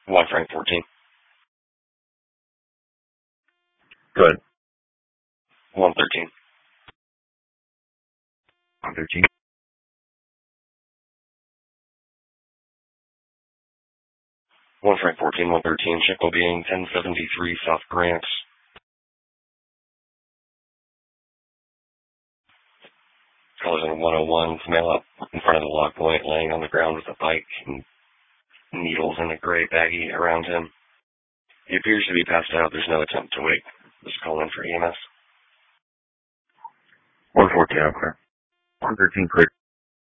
1 Frank 14. Good. 113. 113. 1 Frank 14, 113. Chico being 1073 South Grant. Colors in 101. Male up in front of the log point, laying on the ground with a bike and needles in a gray baggie around him. He appears to be passed out. There's no attempt to wake. Just call in for EMS. 114, okay. 113 clear.